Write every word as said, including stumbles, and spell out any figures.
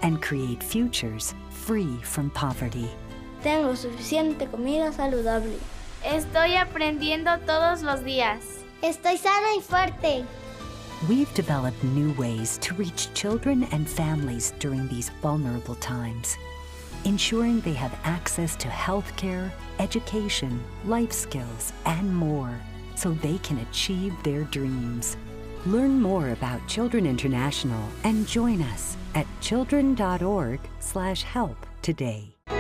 and create futures free from poverty. Tengo suficiente comida saludable. Estoy aprendiendo todos los días. Estoy sana y fuerte. We've developed new ways to reach children and families during these vulnerable times, ensuring they have access to healthcare, education, life skills, and more, so they can achieve their dreams. Learn more about Children International and join us at children dot org slash help today.